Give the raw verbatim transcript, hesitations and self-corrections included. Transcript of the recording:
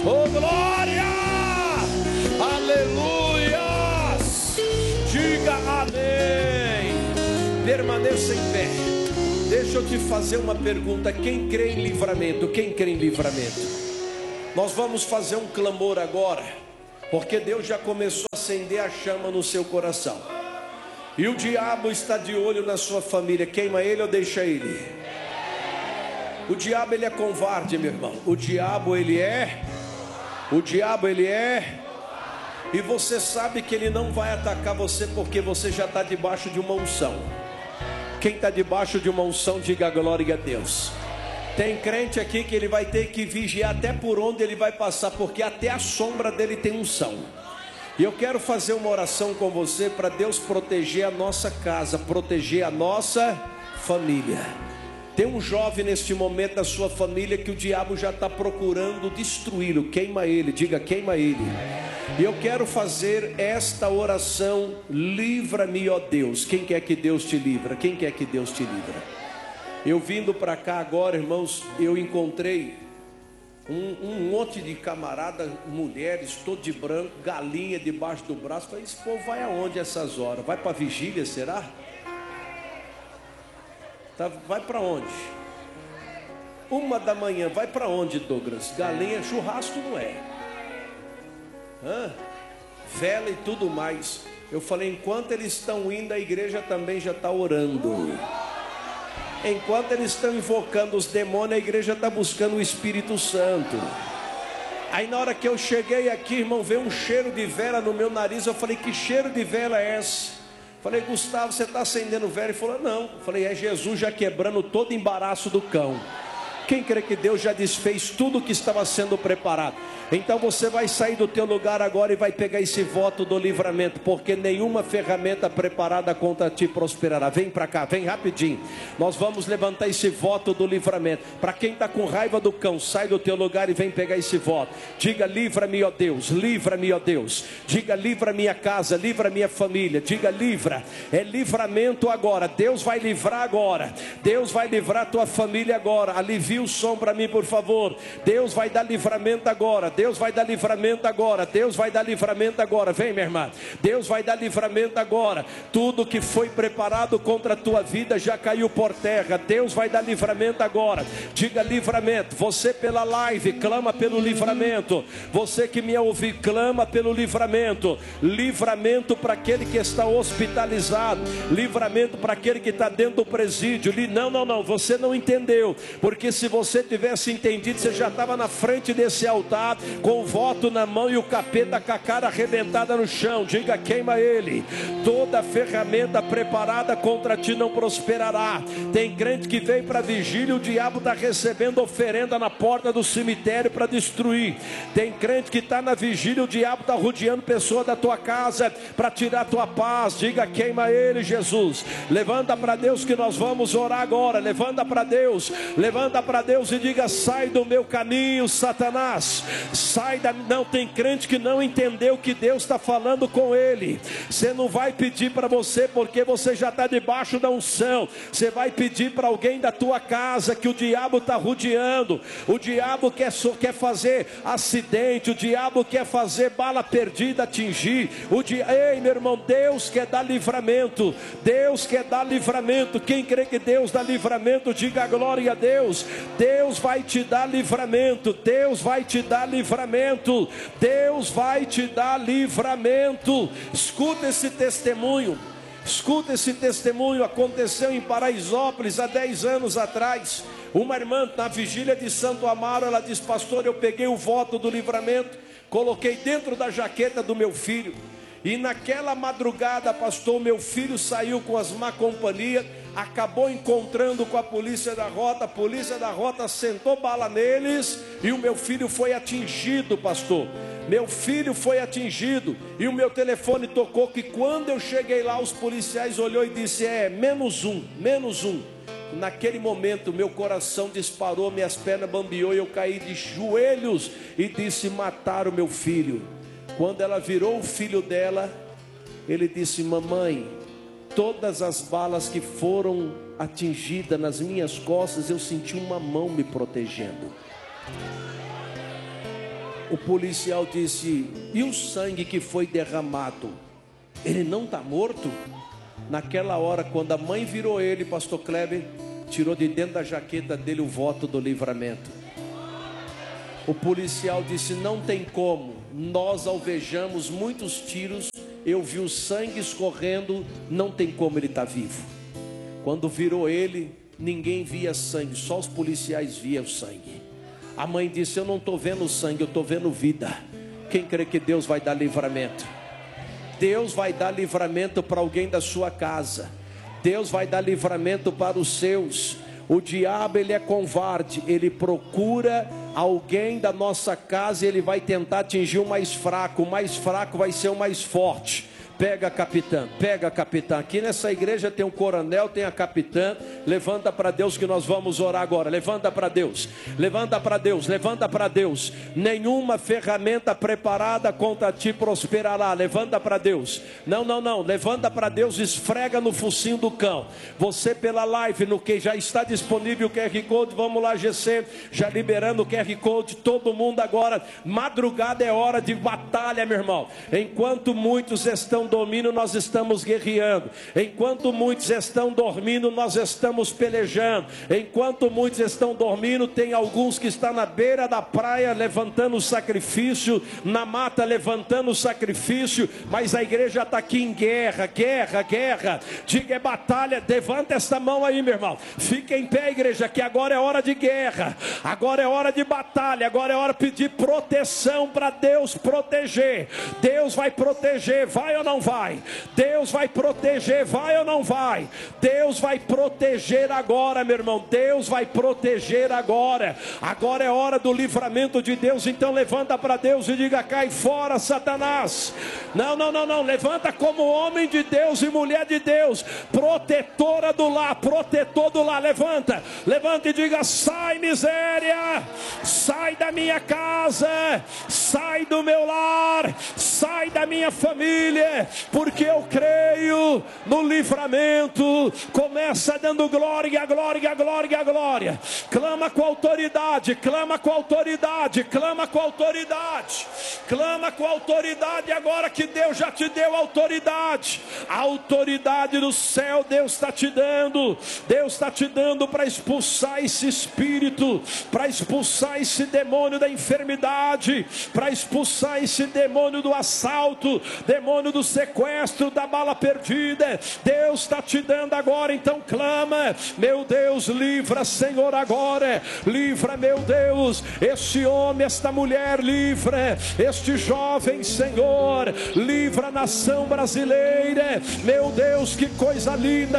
Oh, glória! Aleluia! Diga amém. Permaneça em pé. Deixa eu te fazer uma pergunta. Quem crê em livramento? Quem crê em livramento? Nós vamos fazer um clamor agora, porque Deus já começou a acender a chama no seu coração. E o diabo está de olho na sua família. Queima ele ou deixa ele? O diabo, ele é covarde, meu irmão. O diabo, ele é O diabo, ele é E você sabe que ele não vai atacar você, porque você já está debaixo de uma unção. Quem está debaixo de uma unção, diga glória a Deus. Tem crente aqui que ele vai ter que vigiar até por onde ele vai passar, porque até a sombra dele tem unção. E eu quero fazer uma oração com você para Deus proteger a nossa casa, proteger a nossa família. Tem um jovem neste momento da sua família que o diabo já está procurando destruí-lo. Queima ele, diga queima ele. E eu quero fazer esta oração: livra-me, ó Deus. Quem quer que Deus te livra? Quem quer que Deus te livra? Eu vindo para cá agora, irmãos, eu encontrei um, um monte de camarada, mulheres, todo de branco, galinha debaixo do braço. Falei, esse povo vai aonde essas horas? Vai para vigília, será? Tá, vai para onde? Uma da manhã, vai para onde, Douglas? Galinha, churrasco não é? Hã? Vela e tudo mais. Eu falei, enquanto eles estão indo, a igreja também já está orando. Enquanto eles estão invocando os demônios, a igreja está buscando o Espírito Santo. Aí na hora que eu cheguei aqui, irmão, veio um cheiro de vela no meu nariz. Eu falei, que cheiro de vela é esse? Falei, Gustavo, você está acendendo vela? Ele falou, não. Eu falei, é Jesus já quebrando todo o embaraço do cão. Quem crê que Deus já desfez tudo que estava sendo preparado? Então você vai sair do teu lugar agora e vai pegar esse voto do livramento, porque nenhuma ferramenta preparada contra ti prosperará. Vem para cá, vem rapidinho. Nós vamos levantar esse voto do livramento. Para quem está com raiva do cão, sai do teu lugar e vem pegar esse voto. Diga, livra-me, ó Deus, livra-me, ó Deus. Diga, livra minha casa, livra minha família. Diga, livra. É livramento agora. Deus vai livrar agora. Deus vai livrar tua família agora. Alivia o som para mim, por favor. Deus vai dar livramento agora. Deus vai dar livramento agora. Deus vai dar livramento agora. Vem, minha irmã. Deus vai dar livramento agora. Tudo que foi preparado contra a tua vida já caiu por terra. Deus vai dar livramento agora. Diga livramento. Você pela live, clama pelo livramento. Você que me ouve, clama pelo livramento. Livramento para aquele que está hospitalizado. Livramento para aquele que está dentro do presídio. Não, não, não. Você não entendeu. Porque se você tivesse entendido, você já estava na frente desse altar, com o voto na mão e o capeta com a cara arrebentada no chão. Diga, queima ele. Toda ferramenta preparada contra ti não prosperará. Tem crente que veio para a vigília, o diabo está recebendo oferenda na porta do cemitério para destruir. Tem crente que está na vigília, o diabo está rodeando pessoa da tua casa para tirar a tua paz. Diga, queima ele, Jesus. Levanta para Deus que nós vamos orar agora. Levanta para Deus. Levanta para Deus e diga, sai do meu caminho, Satanás. Sai da... Não, tem crente que não entendeu que Deus está falando com ele. Você não vai pedir para você, porque você já está debaixo da unção. Você vai pedir para alguém da tua casa, que o diabo está rodeando. O diabo quer, quer fazer acidente. O diabo quer fazer bala perdida atingir. O di... Ei, meu irmão, Deus quer dar livramento. Deus quer dar livramento. Quem crê que Deus dá livramento, diga glória a Deus. Deus vai te dar livramento. Deus vai te dar livramento. Deus vai te dar livramento. Escuta esse testemunho. Escuta esse testemunho. Aconteceu em Paraisópolis há dez anos atrás. Uma irmã na vigília de Santo Amaro, ela diz, pastor, eu peguei o voto do livramento, coloquei dentro da jaqueta do meu filho. E naquela madrugada, pastor, meu filho saiu com as má companhias, acabou encontrando com a polícia da rota. A polícia da rota sentou bala neles e o meu filho foi atingido, pastor. Meu filho foi atingido e o meu telefone tocou, que quando eu cheguei lá, os policiais olhou e disse, é, menos um, menos um. Naquele momento meu coração disparou, minhas pernas bambeou e eu caí de joelhos e disse, mataram meu filho. Quando ela virou o filho dela, ele disse, mamãe, todas as balas que foram atingidas nas minhas costas, eu senti uma mão me protegendo. O policial disse: e o sangue que foi derramado, ele não está morto? Naquela hora, quando a mãe virou ele, pastor Kleber, tirou de dentro da jaqueta dele o voto do livramento. O policial disse: não tem como, nós alvejamos muitos tiros, eu vi o sangue escorrendo, não tem como ele estar vivo. Quando virou ele, ninguém via sangue, só os policiais viam o sangue. A mãe disse: eu não estou vendo sangue, eu estou vendo vida. Quem crê que Deus vai dar livramento? Deus vai dar livramento para alguém da sua casa. Deus vai dar livramento para os seus. O diabo, ele é covarde, ele procura alguém da nossa casa e ele vai tentar atingir o mais fraco. O mais fraco vai ser o mais forte. Pega, capitã, pega, capitã. Aqui nessa igreja tem um coronel, tem a capitã. Levanta para Deus que nós vamos orar agora. Levanta para Deus, levanta para Deus, levanta para Deus. Nenhuma ferramenta preparada contra ti prosperará. Levanta para Deus. Não, não, não. Levanta para Deus, esfrega no focinho do cão. Você pela live, no que já está disponível o Q R Code. Vamos lá, G C, já liberando o Q R Code. Todo mundo agora. Madrugada é hora de batalha, meu irmão. Enquanto muitos estão dormindo, nós estamos guerreando. Enquanto muitos estão dormindo, nós estamos pelejando. Enquanto muitos estão dormindo, tem alguns que estão na beira da praia levantando o sacrifício, na mata levantando o sacrifício, mas a igreja está aqui em guerra, guerra, guerra. Diga: é batalha. Levanta esta mão aí, meu irmão. Fica em pé, igreja, que agora é hora de guerra, agora é hora de batalha, agora é hora de pedir proteção para Deus proteger. Deus vai proteger, vai ou não vai? Deus vai proteger, vai ou não vai? Deus vai proteger agora, meu irmão. Deus vai proteger agora. Agora é hora do livramento de Deus. Então levanta para Deus e diga: cai fora, Satanás. Não, não, não, não. Levanta como homem de Deus e mulher de Deus, protetora do lar, protetor do lar. Levanta, levanta e diga: sai, miséria, sai da minha casa, sai do meu lar, sai da minha família, porque eu creio no livramento. Começa dando glória, glória, glória, glória. Clama com autoridade, clama com autoridade, clama com autoridade, clama com autoridade agora que Deus já te deu autoridade. A autoridade do céu Deus está te dando. Deus está te dando para expulsar esse espírito, para expulsar esse demônio da enfermidade, para expulsar esse demônio do assalto, demônio do sequestro, da bala perdida. Deus está te dando agora. Então clama: meu Deus, livra, Senhor, agora. Livra, meu Deus, este homem, esta mulher, livra este jovem, Senhor. Livra a nação brasileira, meu Deus. Que coisa linda